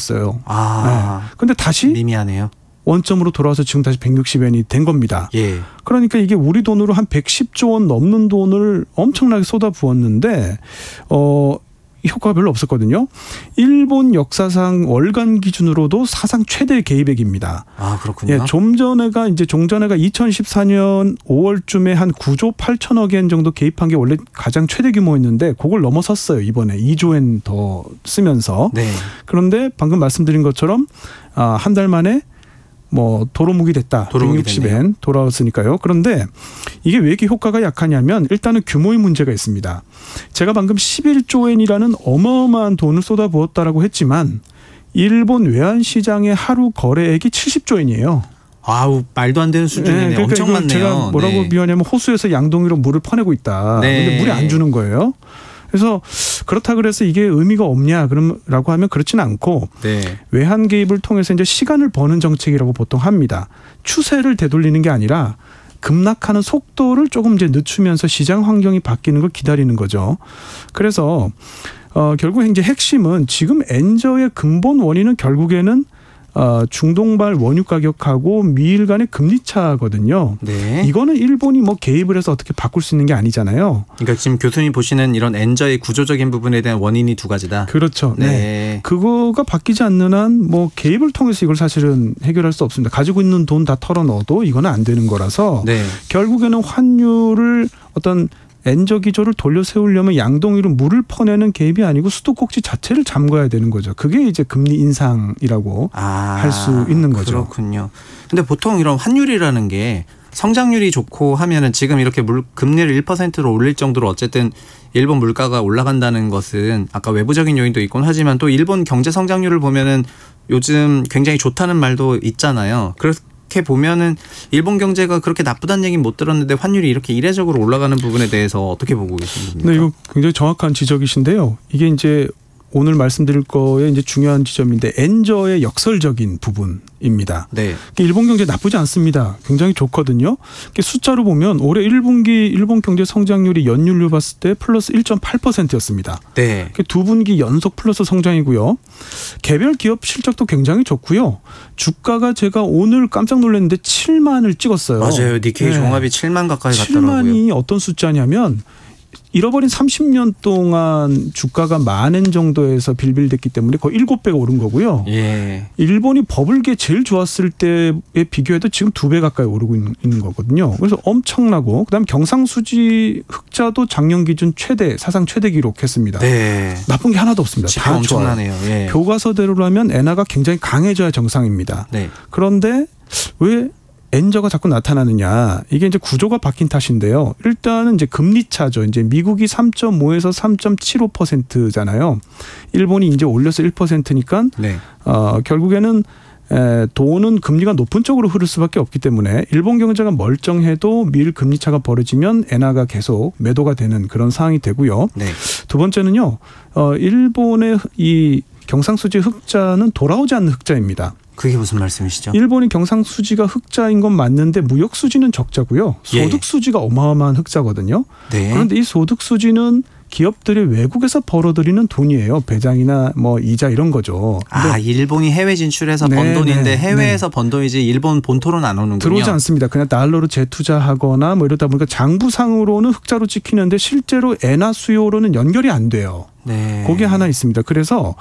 됐어요. 아, 근데 다시 미미하네요. 원점으로 돌아와서 지금 다시 160엔이 된 겁니다. 예. 그러니까 이게 우리 돈으로 한 110조 원 넘는 돈을 엄청나게 쏟아부었는데 효과가 별로 없었거든요. 일본 역사상 월간 기준으로도 사상 최대 개입액입니다. 아, 그렇군요. 예, 종전에가 2014년 5월쯤에 한 9조 8천억 엔 정도 개입한 게 원래 가장 최대 규모였는데 그걸 넘어섰어요. 이번에 2조 엔 더 쓰면서. 네. 그런데 방금 말씀드린 것처럼 한 달 만에 도로묵이 됐다. 도로묵이 160엔 돌아왔으니까요. 그런데 이게 왜 이렇게 효과가 약하냐면 일단은 규모의 문제가 있습니다. 제가 방금 11조 엔이라는 어마어마한 돈을 쏟아부었다라고 했지만 일본 외환시장의 하루 거래액이 70조 엔이에요. 아우, 말도 안 되는 수준이네요. 그러니까 엄청 많네요. 제가 뭐라고 비유하냐면 호수에서 양동이로 물을 퍼내고 있다. 네. 근데 물이 안 주는 거예요. 그래서 그렇다 그래서 이게 의미가 없냐 라고 하면 그렇지는 않고 네. 외환 개입을 통해서 이제 시간을 버는 정책이라고 보통 합니다. 추세를 되돌리는 게 아니라 급락하는 속도를 조금 이제 늦추면서 시장 환경이 바뀌는 걸 기다리는 거죠. 그래서 결국 이제 핵심은 지금 엔저의 근본 원인은 결국에는 중동발 원유 가격하고 미일 간의 금리 차거든요. 네. 이거는 일본이 개입을 해서 어떻게 바꿀 수 있는 게 아니잖아요. 그러니까 지금 교수님 보시는 이런 엔저의 구조적인 부분에 대한 원인이 두 가지다. 그렇죠. 네. 그거가 바뀌지 않는 한 개입을 통해서 이걸 사실은 해결할 수 없습니다. 가지고 있는 돈 다 털어 넣어도 이거는 안 되는 거라서 네. 결국에는 환율을 어떤 엔저 기조를 돌려 세우려면 양동이로 물을 퍼내는 개입이 아니고 수도꼭지 자체를 잠가야 되는 거죠. 그게 이제 금리 인상이라고 할 수 있는 거죠. 그렇군요. 근데 보통 이런 환율이라는 게 성장률이 좋고 하면은 지금 이렇게 금리를 1%로 올릴 정도로 어쨌든 일본 물가가 올라간다는 것은 아까 외부적인 요인도 있곤 하지만 또 일본 경제 성장률을 보면은 요즘 굉장히 좋다는 말도 있잖아요. 그렇게 보면은 일본 경제가 그렇게 나쁘다는 얘기는 못 들었는데 환율이 이렇게 이례적으로 올라가는 부분에 대해서 어떻게 보고 계십니까? 네, 이거 굉장히 정확한 지적이신데요. 이게 이제 오늘 말씀드릴 거에 이제 중요한 지점인데 엔저의 역설적인 부분입니다. 네. 일본 경제 나쁘지 않습니다. 굉장히 좋거든요. 숫자로 보면 올해 1분기 일본 경제 성장률이 연율로 봤을 때 플러스 1.8%였습니다. 네. 두 분기 연속 플러스 성장이고요. 개별 기업 실적도 굉장히 좋고요. 주가가 제가 오늘 깜짝 놀랐는데 7만을 찍었어요. 맞아요. 니케이 종합이 7만 가까이 갔더라고요. 7만이 어떤 숫자냐면 잃어버린 30년 동안 주가가 만엔 정도에서 빌빌댔기 때문에 거의 7배가 오른 거고요. 예. 일본이 버블기에 제일 좋았을 때에 비교해도 지금 2배 가까이 오르고 있는 거거든요. 그래서 엄청나고 그다음에 경상수지 흑자도 작년 기준 사상 최대 기록했습니다. 네. 나쁜 게 하나도 없습니다. 다 엄청나네요. 예. 교과서대로라면 엔화가 굉장히 강해져야 정상입니다. 네. 그런데 왜 엔저가 자꾸 나타나느냐. 이게 이제 구조가 바뀐 탓인데요. 일단은 이제 금리 차죠. 이제 미국이 3.5에서 3.75%잖아요. 일본이 이제 올려서 1%니까 네. 결국에는 돈은 금리가 높은 쪽으로 흐를 수밖에 없기 때문에 일본 경제가 멀쩡해도 미일 금리 차가 벌어지면 엔화가 계속 매도가 되는 그런 상황이 되고요. 네. 두 번째는요. 일본의 이 경상수지 흑자는 돌아오지 않는 흑자입니다. 그게 무슨 말씀이시죠? 일본이 경상수지가 흑자인 건 맞는데 무역수지는 적자고요. 소득수지가 어마어마한 흑자거든요. 네. 그런데 이 소득수지는 기업들이 외국에서 벌어들이는 돈이에요. 배당이나 이자 이런 거죠. 일본이 해외 진출해서 번 돈인데 해외에서 번 돈이지 일본 본토로는 안 오는군요. 들어오지 않습니다. 그냥 달러로 재투자하거나 이러다 보니까 장부상으로는 흑자로 찍히는데 실제로 엔화 수요로는 연결이 안 돼요. 네. 그게 하나 있습니다. 그래서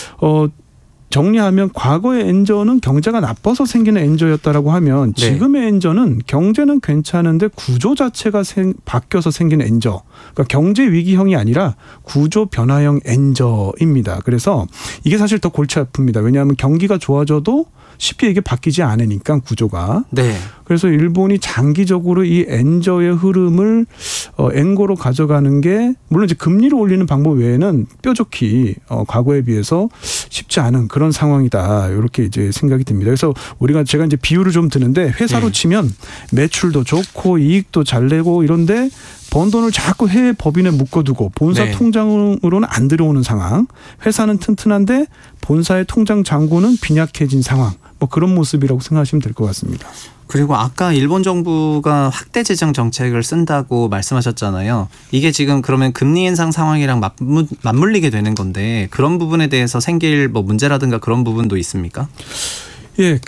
정리하면 과거의 엔저는 경제가 나빠서 생기는 엔저였다라고 하면 지금의 엔저는 경제는 괜찮은데 구조 자체가 바뀌어서 생기는 엔저. 그러니까 경제 위기형이 아니라 구조 변화형 엔저입니다. 그래서 이게 사실 더 골치 아픕니다. 왜냐하면 경기가 좋아져도 쉽게 이게 바뀌지 않으니까 구조가. 네. 그래서 일본이 장기적으로 이 엔저의 흐름을 엔고로 가져가는 게 물론 이제 금리를 올리는 방법 외에는 뾰족히 과거에 비해서 쉽지 않은 그런 상황이다. 이렇게 이제 생각이 듭니다. 그래서 제가 이제 비유를 좀 드는데 회사로 치면 매출도 좋고 이익도 잘 내고 이런데 번 돈을 자꾸 해외 법인에 묶어두고 본사 통장으로는 안 들어오는 상황. 회사는 튼튼한데 본사의 통장 잔고는 빈약해진 상황. 그런 모습이라고 생각하시면 될 것 같습니다. 그리고 아까 일본 정부가 확대 재정 정책을 쓴다고 말씀하셨잖아요. 이게 지금 그러면 금리 인상 상황이랑 맞물리게 되는 건데 그런 부분에 대해서 생길 뭐 문제라든가 그런 부분도 있습니까? 예,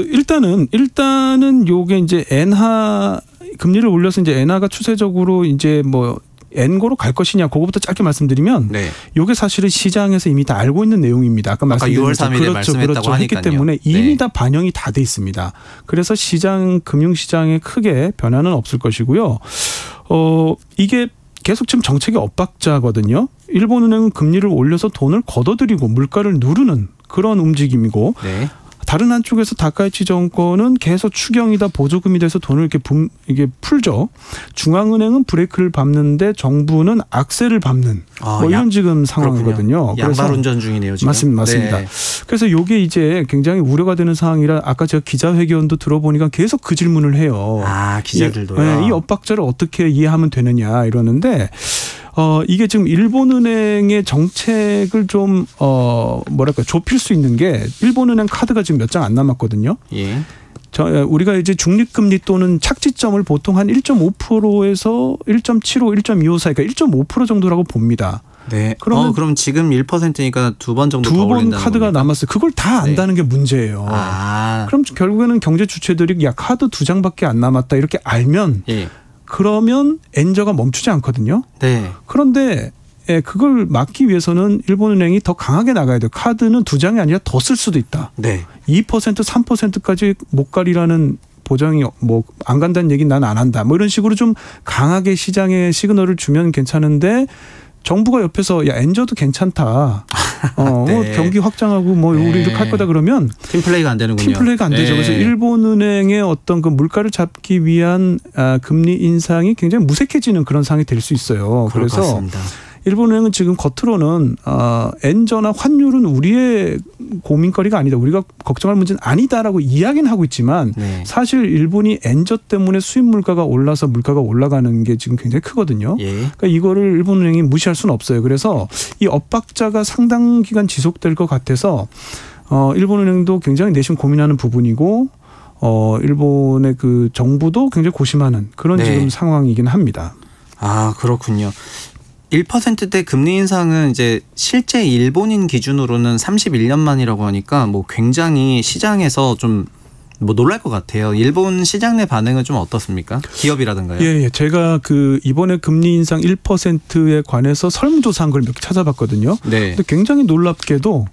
일단은 요게 이제 엔화 금리를 올려서 이제 엔화가 추세적으로 이제 뭐 엔고로 갈 것이냐, 그거부터 짧게 말씀드리면, 네. 이게 사실은 시장에서 이미 다 알고 있는 내용입니다. 아까 말씀드린 6월 3일에 말씀했다고 했기 하니까요. 때문에 이미 네. 다 반영이 다 돼 있습니다. 그래서 금융시장에 크게 변화는 없을 것이고요. 이게 계속 지금 정책의 엇박자거든요. 일본은행은 금리를 올려서 돈을 걷어들이고 물가를 누르는 그런 움직임이고, 네. 다른 한쪽에서 다카이치 정권은 계속 추경이다 보조금이 돼서 돈을 이게 풀죠. 중앙은행은 브레이크를 밟는데 정부는 악셀을 밟는 이런 지금 상황이거든요. 양발 운전 중이네요. 지금. 맞습니다. 네. 그래서 이게 이제 굉장히 우려가 되는 상황이라 아까 제가 기자회견도 들어보니까 계속 그 질문을 해요. 기자들도요. 이 엇박자를 어떻게 이해하면 되느냐 이러는데 이게 지금 일본은행의 정책을 좀 좁힐 수 있는 게 일본은행 카드가 지금 몇 장 안 남았거든요. 예. 우리가 이제 중립금리 또는 착지점을 보통 한 1.5%에서 1.75, 1.25 사이, 그러니까 1.5% 정도라고 봅니다. 네. 그럼 지금 1%니까 두 번 정도 더 올린다는 겁니까? 카드가 남았어요. 그걸 다 안다는 게 문제예요. 그럼 결국에는 경제 주체들이 카드 2장밖에 안 남았다 이렇게 알면 그러면 엔저가 멈추지 않거든요. 네. 그런데 그걸 막기 위해서는 일본은행이 더 강하게 나가야 돼요. 카드는 2장이 아니라 더 쓸 수도 있다. 네. 2%, 3%까지 못 가리라는 보장이 안 간다는 얘기는 난 안 한다. 이런 식으로 좀 강하게 시장에 시그널을 주면 괜찮은데 정부가 옆에서 엔저도 괜찮다. 네. 경기 확장하고 우리 이렇게 할 거다 그러면 팀플레이가 안 되는군요. 팀플레이가 안 되죠. 그래서 일본은행의 어떤 그 물가를 잡기 위한 금리 인상이 굉장히 무색해지는 그런 상황이 될 수 있어요. 그럴 그래서 것 같습니다. 일본은행은 지금 겉으로는 엔저나 환율은 우리의 고민거리가 아니다. 우리가 걱정할 문제는 아니다라고 이야기는 하고 있지만 사실 일본이 엔저 때문에 수입 물가가 올라서 물가가 올라가는 게 지금 굉장히 크거든요. 그러니까 이거를 일본은행이 무시할 수는 없어요. 그래서 이 엇박자가 상당 기간 지속될 것 같아서 일본은행도 굉장히 내심 고민하는 부분이고 일본의 그 정부도 굉장히 고심하는 그런 지금 상황이긴 합니다. 그렇군요. 1%대 금리 인상은 이제 실제 일본인 기준으로는 31년 만이라고 하니까 굉장히 시장에서 좀 놀랄 것 같아요. 일본 시장 내 반응은 좀 어떻습니까? 기업이라든가요? 예. 제가 이번에 금리 인상 1%에 관해서 설문조사한 걸 몇 개 찾아봤거든요. 네. 근데 굉장히 놀랍게도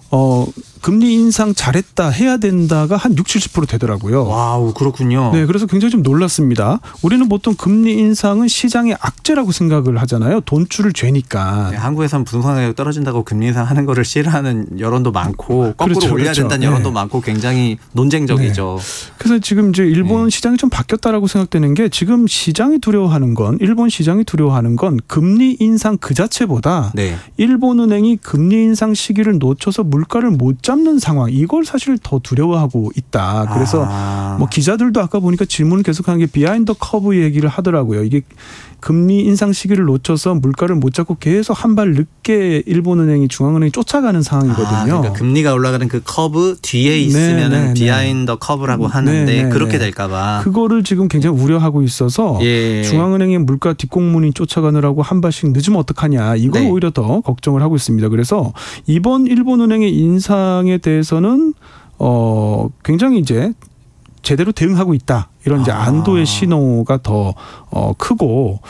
금리 인상 잘했다 해야 된다가 한 60-70% 되더라고요. 와우, 그렇군요. 네, 그래서 굉장히 좀 놀랐습니다. 우리는 보통 금리 인상은 시장의 악재라고 생각을 하잖아요. 돈줄을 죄니까. 네, 한국에서는 부동산 가격 떨어진다고 금리 인상하는 거를 싫어하는 여론도 많고 거꾸로 그렇죠, 올려야 된다는 여론도 많고 굉장히 논쟁적이죠. 그래서 지금 이제 일본 시장이 좀 바뀌었다라고 생각되는 게 지금 시장이 두려워하는 건 일본 시장이 두려워하는 건 금리 인상 그 자체보다 일본은행이 금리 인상 시기를 놓쳐서 물가를 못 잡는 상황, 이걸 사실 더 두려워하고 있다. 그래서 기자들도 아까 보니까 질문을 계속하는 게 비하인드 커브 얘기를 하더라고요. 이게 금리 인상 시기를 놓쳐서 물가를 못 잡고 계속 한 발 늦게 일본은행이 중앙은행이 쫓아가는 상황이거든요. 그러니까 금리가 올라가는 그 커브 뒤에 있으면 비하인드 커브라고 하는데 그렇게 될까 봐. 그거를 지금 굉장히 우려하고 있어서 중앙은행의 물가 뒷공문이 쫓아가느라고 한 발씩 늦으면 어떡하냐. 이걸 오히려 더 걱정을 하고 있습니다. 그래서 이번 일본은행의 인상에 대해서는 굉장히 이제 제대로 대응하고 있다. 이런 이제 안도의 신호가 더 크고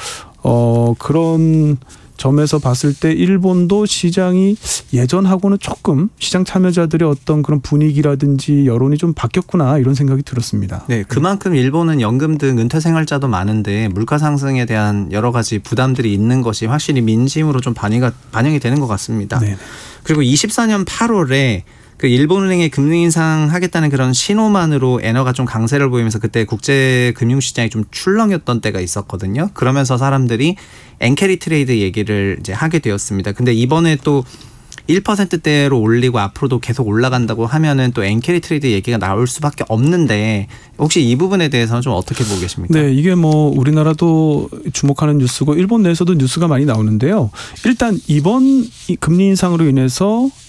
그런 점에서 봤을 때 일본도 시장이 예전하고는 조금 시장 참여자들의 어떤 그런 분위기라든지 여론이 좀 바뀌었구나 이런 생각이 들었습니다. 네, 그만큼 일본은 연금 등 은퇴 생활자도 많은데 물가 상승에 대한 여러 가지 부담들이 있는 것이 확실히 민심으로 좀 반영이 되는 것 같습니다. 네. 그리고 24년 8월에 그 일본은행의 금리 인상하겠다는 그런 신호만으로 엔화가 좀 강세를 보이면서 그때 국제 금융시장이 좀 출렁였던 때가 있었거든요. 그러면서 사람들이 엔캐리 트레이드 얘기를 이제 하게 되었습니다. 근데 이번에 또 1%대로 올리고 앞으로도 계속 올라간다고 하면은 또 엔캐리 트레이드 얘기가 나올 수밖에 없는데 혹시 이 부분에 대해서는 좀 어떻게 보고 계십니까? 네, 이게 우리나라도 주목하는 뉴스고 일본 내에서도 뉴스가 많이 나오는데요. 일단 이번 금리 인상으로 인해서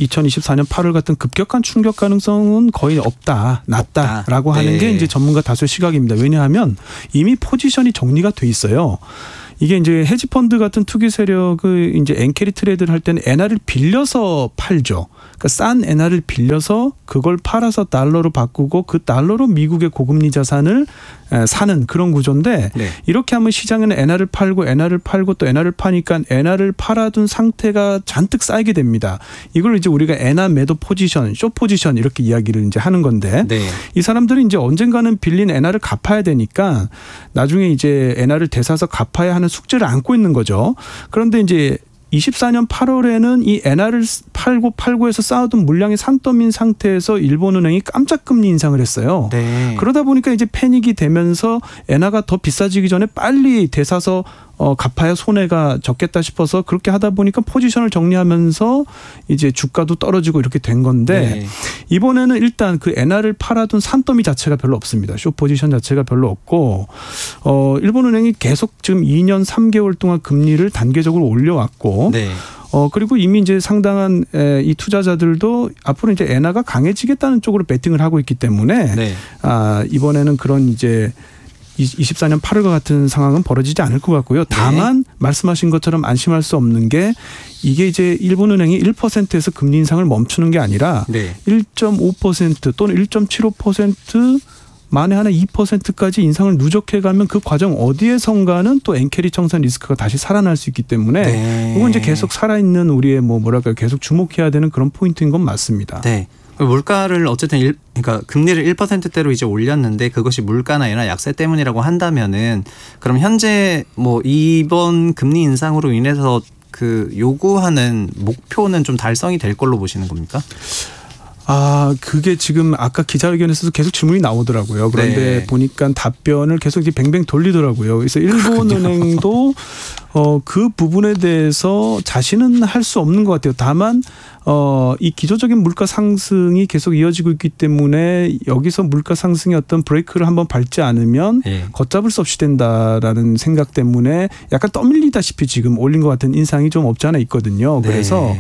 2024년 8월 같은 급격한 충격 가능성은 거의 없다, 낮다라고 하는 게 이제 전문가 다수의 시각입니다. 왜냐하면 이미 포지션이 정리가 돼 있어요. 이게 이제 헤지펀드 같은 투기 세력을 이제 엔캐리 트레이드를 할 때는 엔화를 빌려서 팔죠. 그러니까 싼 엔화를 빌려서 그걸 팔아서 달러로 바꾸고 그 달러로 미국의 고금리 자산을 사는 그런 구조인데 네. 이렇게 하면 시장에는 엔화를 팔고 또 엔화를 파니까 엔화를 팔아둔 상태가 잔뜩 쌓이게 됩니다. 이걸 이제 우리가 엔화 매도 포지션, 숏 포지션 이렇게 이야기를 이제 하는 건데 네. 이 사람들이 이제 언젠가는 빌린 엔화를 갚아야 되니까 나중에 이제 엔화를 되사서 갚아야 하는 숙제를 안고 있는 거죠. 그런데 이제 24년 8월에는 이 엔화를 팔고 해서 쌓아둔 물량이 산더미인 상태에서 일본은행이 깜짝 금리 인상을 했어요. 네. 그러다 보니까 이제 패닉이 되면서 엔화가 더 비싸지기 전에 빨리 되사서 갚아야 손해가 적겠다 싶어서 그렇게 하다 보니까 포지션을 정리하면서 이제 주가도 떨어지고 이렇게 된 건데 네. 이번에는 일단 그 엔화를 팔아둔 산더미 자체가 별로 없습니다. 숏 포지션 자체가 별로 없고 일본은행이 계속 지금 2년 3개월 동안 금리를 단계적으로 올려왔고 네. 그리고 이미 이제 상당한 이 투자자들도 앞으로 이제 엔화가 강해지겠다는 쪽으로 베팅을 하고 있기 때문에 네. 이번에는 그런 이제 24년 8월과 같은 상황은 벌어지지 않을 것 같고요. 다만 말씀하신 것처럼 안심할 수 없는 게 이게 이제 일본은행이 1%에서 금리 인상을 멈추는 게 아니라 1.5% 또는 1.75% 만에 하나 2%까지 인상을 누적해가면 그 과정 어디에선가는 또 엔캐리 청산 리스크가 다시 살아날 수 있기 때문에 이건 이제 계속 살아있는 우리의 뭐랄까요 계속 주목해야 되는 그런 포인트인 건 맞습니다. 네. 물가를 어쨌든 그러니까 금리를 1%대로 이제 올렸는데 그것이 물가나 엔화 약세 때문이라고 한다면은 그럼 현재 뭐 이번 금리 인상으로 인해서 그 요구하는 목표는 좀 달성이 될 걸로 보시는 겁니까? 그게 지금 아까 기자회견에서도 계속 질문이 나오더라고요. 그런데 보니까 답변을 계속 이제 뱅뱅 돌리더라고요. 그래서 일본은행도 그 부분에 대해서 자신은 할 수 없는 것 같아요. 다만 이 기조적인 물가 상승이 계속 이어지고 있기 때문에 여기서 물가 상승의 어떤 브레이크를 한번 밟지 않으면 걷잡을 수 없이 된다라는 생각 때문에 약간 떠밀리다시피 지금 올린 것 같은 인상이 좀 없지 않아 있거든요. 그래서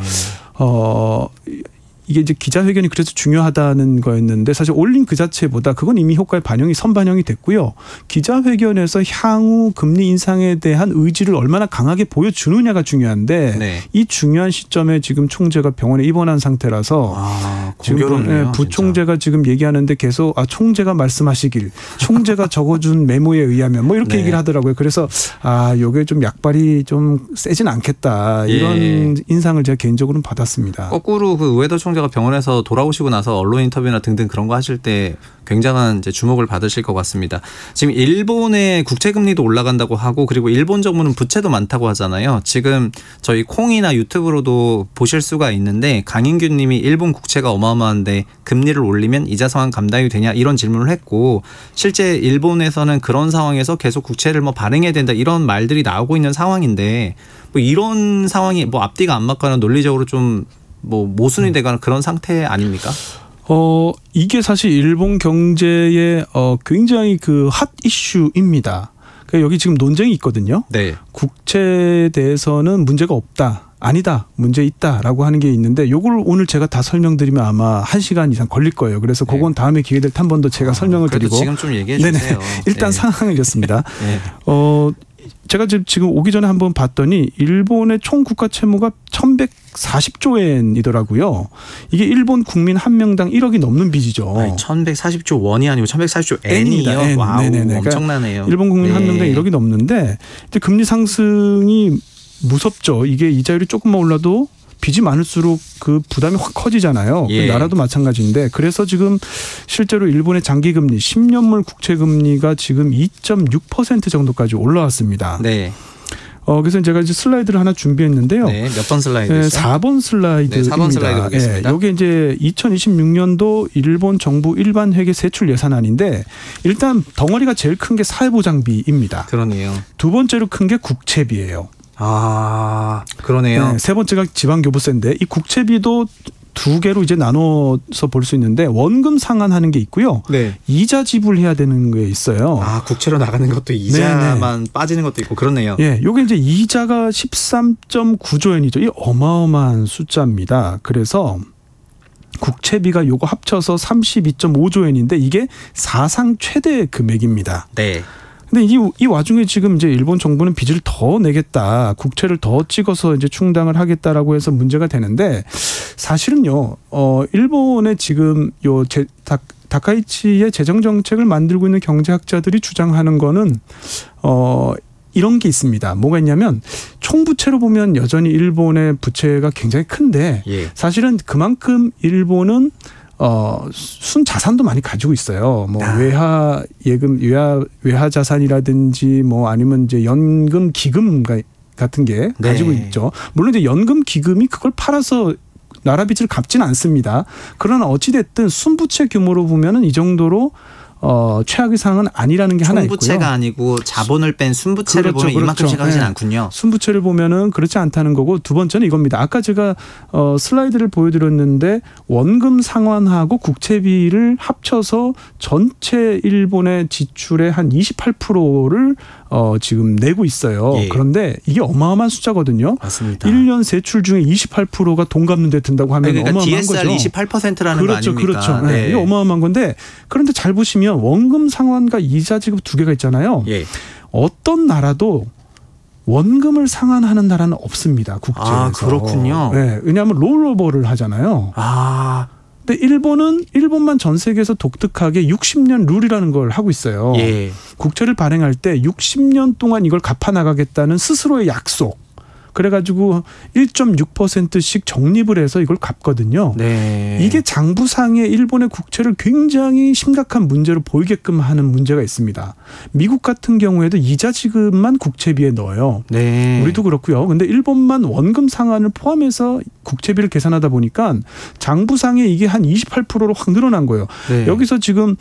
이게 이제 기자회견이 그래서 중요하다는 거였는데 사실 올린 그 자체보다 그건 이미 효과의 선반영이 됐고요. 기자회견에서 향후 금리 인상에 대한 의지를 얼마나 강하게 보여주느냐가 중요한데 이 중요한 시점에 지금 총재가 병원에 입원한 상태라서 지금 부총재가 지금 얘기하는데 계속 총재가 말씀하시길 총재가 적어준 메모에 의하면 뭐 이렇게 얘기를 하더라고요. 그래서 요게 좀 약발이 좀 세진 않겠다 이런 인상을 제가 개인적으로는 받았습니다. 거꾸로 그 우에다 총재가 병원에서 돌아오시고 나서 언론 인터뷰나 등등 그런 거 하실 때 굉장한 이제 주목을 받으실 것 같습니다. 지금 일본의 국채 금리도 올라간다고 하고 그리고 일본 정부는 부채도 많다고 하잖아요. 지금 저희 콩이나 유튜브로도 보실 수가 있는데 강인규 님이 일본 국채가 어마어마한데 금리를 올리면 이자 상환 감당이 되냐 이런 질문을 했고 실제 일본에서는 그런 상황에서 계속 국채를 뭐 발행해야 된다 이런 말들이 나오고 있는 상황인데 뭐 이런 상황이 뭐 앞뒤가 안 맞거나 논리적으로 좀 뭐 모순이 되거나 그런 상태 아닙니까? 이게 사실 일본 경제의 굉장히 그 핫 이슈입니다. 그러니까 여기 지금 논쟁이 있거든요. 국채에 대해서는 문제가 없다. 아니다. 문제 있다라고 하는 게 있는데 요걸 오늘 제가 다 설명드리면 아마 1시간 이상 걸릴 거예요. 그래서 그건 다음에 기회 될 때 한 번 더 제가 설명을 드리고. 지금 좀 얘기해 주세요. 일단 상황은 이렇습니다. 제가 지금 오기 전에 한번 봤더니 일본의 총 국가 채무가 1140조 엔이더라고요. 이게 일본 국민 한 명당 1억이 넘는 빚이죠. 1140조 원이 아니고 1140조 엔이요? 와우, 엄청나네요. 일본 국민 한 명당 1억이 넘는데 이제 금리 상승이 무섭죠. 이게 이자율이 조금만 올라도 빚이 많을수록 그 부담이 확 커지잖아요. 나라도 마찬가지인데 그래서 지금 실제로 일본의 장기금리 10년물 국채금리가 지금 2.6% 정도까지 올라왔습니다. 그래서 제가 이제 슬라이드를 하나 준비했는데요. 몇 번 슬라이드죠? 4번 슬라이드입니다. 4번 슬라이드 보겠습니다. 이게 이제 2026년도 일본 정부 일반 회계 세출 예산안인데 일단 덩어리가 제일 큰 게 사회보장비입니다. 그러네요. 두 번째로 큰 게 국채비예요. 그러네요. 세 번째가 지방교부세인데 이 국채비도 두 개로 이제 나눠서 볼 수 있는데 원금 상환하는 게 있고요. 네. 이자 지불해야 되는 게 있어요. 아, 국채로 나가는 것도 이자만 빠지는 것도 있고 그렇네요. 예, 요게 이제 이자가 13.9조 원이죠. 이 어마어마한 숫자입니다. 그래서 국채비가 요거 합쳐서 32.5조 원인데 이게 사상 최대 금액입니다. 네. 근데 이 와중에 지금 이제 일본 정부는 빚을 더 내겠다, 국채를 더 찍어서 이제 충당을 하겠다라고 해서 문제가 되는데 사실은요, 일본의 지금 다카이치의 재정 정책을 만들고 있는 경제학자들이 주장하는 거는 이런 게 있습니다. 뭐가 있냐면 총부채로 보면 여전히 일본의 부채가 굉장히 큰데 사실은 그만큼 일본은 순 자산도 많이 가지고 있어요. 뭐 외화 예금, 외화 자산이라든지 뭐 아니면 이제 연금 기금 같은 게 가지고 있죠. 물론 이제 연금 기금이 그걸 팔아서 나라 빚을 갚지는 않습니다. 그러나 어찌 됐든 순부채 규모로 보면은 이 정도로 최악의 상황은 아니라는 게 하나 있고요. 총부채가 아니고 자본을 뺀 순부채를 보면 이만큼씩 하진 않군요. 순부채를 보면은 그렇지 않다는 거고, 두 번째는 이겁니다. 아까 제가 슬라이드를 보여드렸는데 원금 상환하고 국채비를 합쳐서 전체 일본의 지출의 한 28%를 지금 내고 있어요. 그런데 이게 어마어마한 숫자거든요. 맞습니다. 1년 세출 중에 28%가 돈 갚는 데 든다고 하면 그러니까 어마어마한 DSR 거죠. 28%라는 거 아닙니까? 그렇죠. 네. 이게 어마어마한 건데, 그런데 잘 보시면 원금 상환과 이자 지급 두 개가 있잖아요. 어떤 나라도 원금을 상환하는 나라는 없습니다. 국제에서. 아, 그렇군요. 네, 왜냐하면 롤오버를 하잖아요. 근데 일본만 전 세계에서 독특하게 60년 룰이라는 걸 하고 있어요. 국채를 발행할 때 60년 동안 이걸 갚아 나가겠다는 스스로의 약속. 그래가지고 1.6%씩 적립을 해서 이걸 갚거든요. 이게 장부상의 일본의 국채를 굉장히 심각한 문제로 보이게끔 하는 문제가 있습니다. 미국 같은 경우에도 이자 지급만 국채비에 넣어요. 우리도 그렇고요. 근데 일본만 원금 상환을 포함해서 국채비를 계산하다 보니까 장부상에 이게 한 28%로 확 늘어난 거예요. 여기서 지금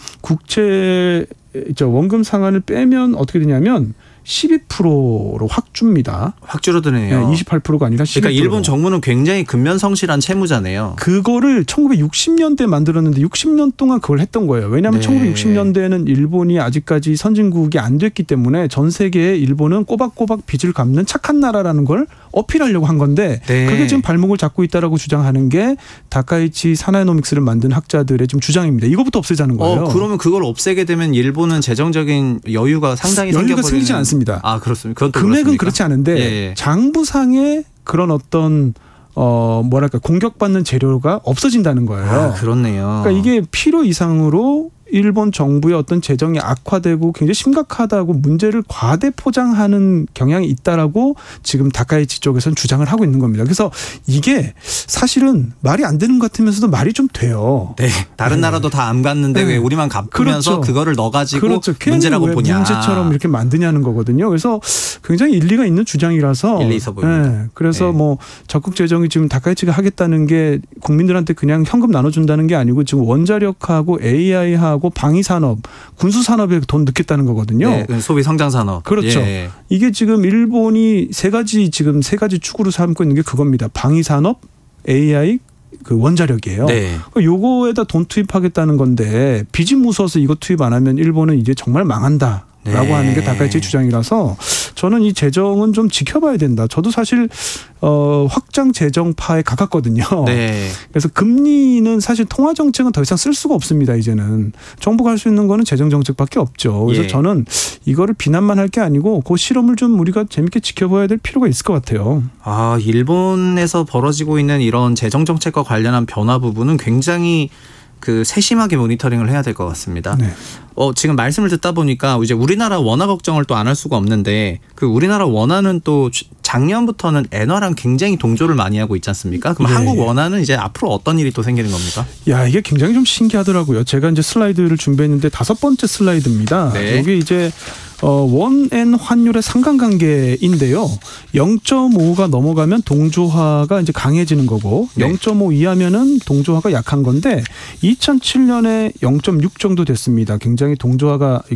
원금 상환을 빼면 어떻게 되냐면 12%로 확 줍니다. 확 줄어드네요. 28%가 아니라 12%. 그러니까 일본 정부는 굉장히 근면성실한 채무자네요. 그거를 1960년대 만들었는데 60년 동안 그걸 했던 거예요. 왜냐하면 1960년대에는 일본이 아직까지 선진국이 안 됐기 때문에 전 세계에 일본은 꼬박꼬박 빚을 갚는 착한 나라라는 걸 어필하려고 한 건데 그게 지금 발목을 잡고 있다라고 주장하는 게 다카이치 사나이노믹스를 만든 학자들의 좀 주장입니다. 이거부터 없애자는 거예요. 그러면 그걸 없애게 되면 일본은 재정적인 여유가 상당히 여유가 생기지 않습니다. 그렇습니다. 금액은 그렇지 않은데 장부상에 그런 어떤 공격받는 재료가 없어진다는 거예요. 그렇네요. 그러니까 이게 필요 이상으로 일본 정부의 어떤 재정이 악화되고 굉장히 심각하다고 문제를 과대 포장하는 경향이 있다라고 지금 다카이치 쪽에서는 주장을 하고 있는 겁니다. 그래서 이게 사실은 말이 안 되는 것 같으면서도 말이 좀 돼요. 다른 나라도 다 안 갔는데 왜 우리만 갚으면서 그거를 넣어가지고 문제라고 왜 보냐. 문제처럼 이렇게 만드냐는 거거든요. 그래서 굉장히 일리가 있는 주장이라서. 일리 있어 보입니다. 그래서 뭐 적극 재정이 지금 다카이치가 하겠다는 게 국민들한테 그냥 현금 나눠준다는 게 아니고 지금 원자력하고 AI하고 방위산업, 군수산업에 돈 넣겠다는 거거든요. 소비 성장산업. 그렇죠. 이게 지금 일본이 세 가지 축으로 삼고 있는 게 그겁니다. 방위산업, AI, 원자력이에요. 요거에다 돈 투입하겠다는 건데 빚이 무서워서 이거 투입 안 하면 일본은 이제 정말 망한다. 라고 하는 게 다카이치의 주장이라서 저는 이 재정은 좀 지켜봐야 된다. 저도 사실 확장 재정파에 가깝거든요. 그래서 금리는 사실 통화 정책은 더 이상 쓸 수가 없습니다. 이제는 정부가 할 수 있는 거는 재정 정책밖에 없죠. 그래서 저는 이거를 비난만 할 게 아니고 그 실험을 좀 우리가 재밌게 지켜봐야 될 필요가 있을 것 같아요. 일본에서 벌어지고 있는 이런 재정 정책과 관련한 변화 부분은 굉장히 세심하게 모니터링을 해야 될 것 같습니다. 지금 말씀을 듣다 보니까 이제 우리나라 원화 걱정을 또 안 할 수가 없는데 우리나라 원화는 또 작년부터는 엔화랑 굉장히 동조를 많이 하고 있지 않습니까? 그럼 한국 원화는 이제 앞으로 어떤 일이 또 생기는 겁니까? 이게 굉장히 좀 신기하더라고요. 제가 이제 슬라이드를 준비했는데 5번째 슬라이드입니다. 여기 이제 원엔 환율의 상관관계인데요. 0.5가 넘어가면 동조화가 이제 강해지는 거고 0.5 이하면은 동조화가 약한 건데 2007년에 0.6 정도 됐습니다. 굉장히 동조화가 이렇게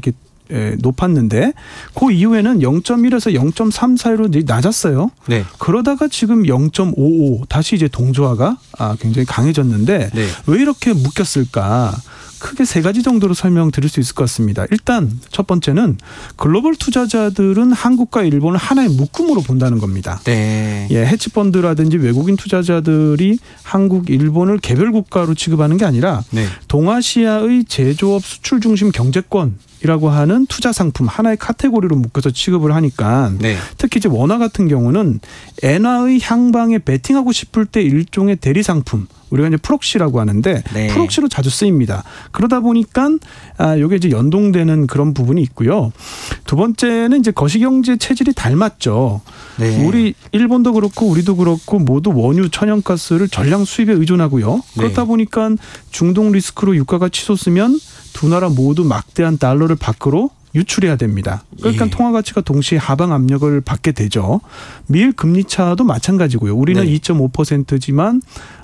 높았는데 그 이후에는 0.1에서 0.3 사이로 낮았어요. 네. 그러다가 지금 0.55 다시 이제 동조화가 굉장히 강해졌는데 네. 왜 이렇게 묶였을까? 크게 세 가지 정도로 설명드릴 수 있을 것 같습니다. 일단 첫 번째는 글로벌 투자자들은 한국과 일본을 하나의 묶음으로 본다는 겁니다. 네. 예, 헤지펀드라든지 외국인 투자자들이 한국, 일본을 개별 국가로 취급하는 게 아니라 네. 동아시아의 제조업 수출 중심 경제권이라고 하는 투자 상품 하나의 카테고리로 묶어서 취급을 하니까 네. 특히 이제 원화 같은 경우는 엔화의 향방에 베팅하고 싶을 때 일종의 대리 상품 우리가 이제 프록시라고 하는데 네. 프록시로 자주 쓰입니다. 그러다 보니까 이게 이제 연동되는 그런 부분이 있고요. 두 번째는 이제 거시경제 체질이 닮았죠. 네. 우리 일본도 그렇고 우리도 그렇고 모두 원유, 천연가스를 전량 수입에 의존하고요. 그렇다 네. 보니까 중동 리스크로 유가가 치솟으면 두 나라 모두 막대한 달러를 밖으로 유출해야 됩니다. 그러니까 예. 통화 가치가 동시에 하방 압력을 받게 되죠. 미일 금리 차도 마찬가지고요. 우리는 네. 2.5%지만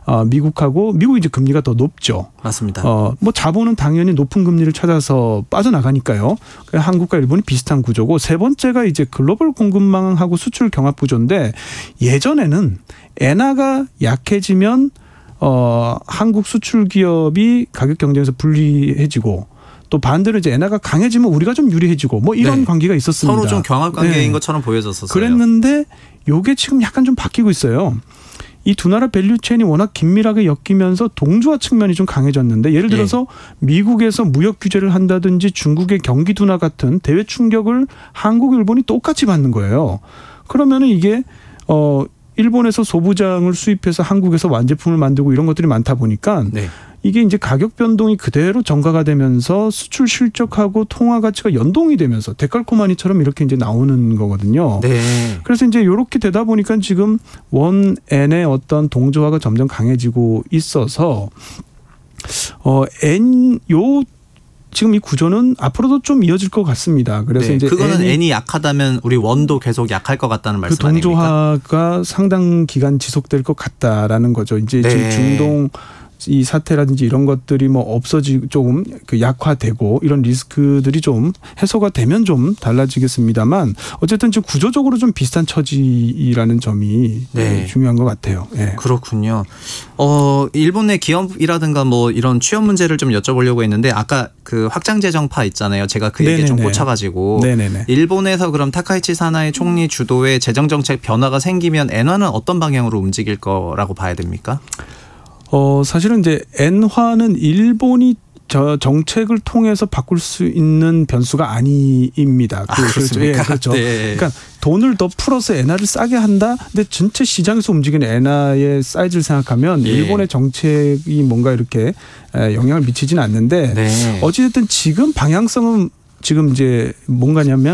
미국이 이제 금리가 더 높죠. 맞습니다. 뭐 자본은 당연히 높은 금리를 찾아서 빠져나가니까요. 한국과 일본이 비슷한 구조고 세 번째가 이제 글로벌 공급망하고 수출 경합 구조인데 예전에는 엔화가 약해지면 한국 수출 기업이 가격 경쟁에서 불리해지고 또 반대로 이제 엔화가 강해지면 우리가 좀 유리해지고 뭐 이런 네. 관계가 있었습니다. 서로 좀 경합 관계인 네. 것처럼 보여졌었어요. 그랬는데 요게 지금 약간 좀 바뀌고 있어요. 이 두 나라 밸류체인이 워낙 긴밀하게 엮이면서 동조화 측면이 좀 강해졌는데 예를 들어서 미국에서 무역 규제를 한다든지 중국의 경기 둔화 같은 대외 충격을 한국, 일본이 똑같이 받는 거예요. 그러면은 이게 일본에서 소부장을 수입해서 한국에서 완제품을 만들고 이런 것들이 많다 보니까 네. 이게 이제 가격 변동이 그대로 전가가 되면서 수출 실적하고 통화 가치가 연동이 되면서 데칼코마니처럼 이렇게 이제 나오는 거거든요. 네. 그래서 이제 이렇게 되다 보니까 지금 원엔의 어떤 동조화가 점점 강해지고 있어서 지금 이 구조는 앞으로도 좀 이어질 것 같습니다. 그래서 네. 이제 그거는 엔이 약하다면 우리 원도 계속 약할 것 같다는 말씀 아닙니까? 그 동조화가 상당 기간 지속될 것 같다라는 거죠. 이제 네. 지금 중동 이 사태라든지 이런 것들이 뭐 없어지고 조금 그 약화되고 이런 리스크들이 좀 해소가 되면 좀 달라지겠습니다만 어쨌든 지금 구조적으로 좀 비슷한 처지라는 점이 네. 중요한 것 같아요. 네. 그렇군요. 일본 내 기업이라든가 뭐 이런 취업 문제를 좀 여쭤보려고 했는데 아까 그 확장재정파 있잖아요. 제가 그 얘기에 좀 꽂혀가지고 네네네. 일본에서 그럼 타카이치 사나이 총리 주도의 재정정책 변화가 생기면 엔화는 어떤 방향으로 움직일 거라고 봐야 됩니까? 사실은 이제 엔화는 일본이 정책을 통해서 바꿀 수 있는 변수가 아닙니다. 그렇습니까? 예, 그렇죠. 네. 그러니까 돈을 더 풀어서 엔화를 싸게 한다. 근데 전체 시장에서 움직이는 엔화의 사이즈를 생각하면 예. 일본의 정책이 뭔가 이렇게 영향을 미치지는 않는데 네. 어찌됐든 지금 방향성은 지금 이제 뭔가냐면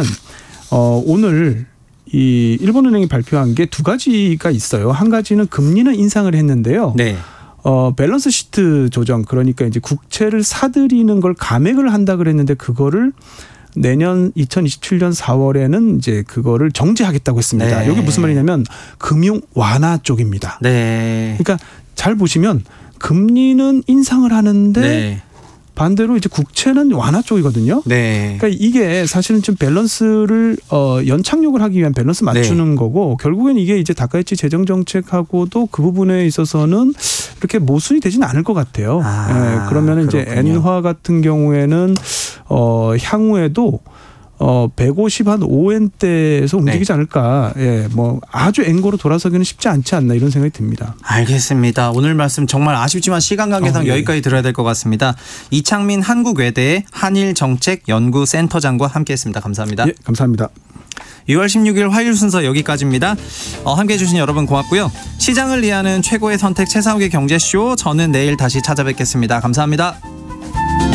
오늘 이 일본은행이 발표한 게 두 가지가 있어요. 한 가지는 금리는 인상을 했는데요. 네. 밸런스 시트 조정 그러니까 이제 국채를 사들이는 걸 감액을 한다 그랬는데 그거를 내년 2027년 4월에는 이제 그거를 정지하겠다고 했습니다. 네. 이게 무슨 말이냐면 금융 완화 쪽입니다. 네. 그러니까 잘 보시면 금리는 인상을 하는데 네. 반대로 이제 국채는 완화 쪽이거든요. 네. 그러니까 이게 사실은 좀 밸런스를 연착륙을 하기 위한 밸런스 맞추는 거고 결국엔 이게 이제 다카이치 재정 정책하고도 그 부분에 있어서는 이렇게 모순이 되지는 않을 것 같아요. 그러면 이제 엔화 같은 경우에는 향후에도 150 한 5엔대에서 움직이지 않을까. 예, 뭐 아주 엔거로 돌아서기는 쉽지 않지 않나 이런 생각이 듭니다. 알겠습니다. 오늘 말씀 정말 아쉽지만 시간 관계상 예. 여기까지 들어야 될 것 같습니다. 이창민 한국외대 한일정책연구센터장과 함께했습니다. 감사합니다. 예, 감사합니다. 6월 16일 화요일 순서 여기까지입니다. 함께해 주신 여러분 고맙고요. 시장을 이해하는 최고의 선택 최상욱의 경제쇼. 저는 내일 다시 찾아뵙겠습니다. 감사합니다.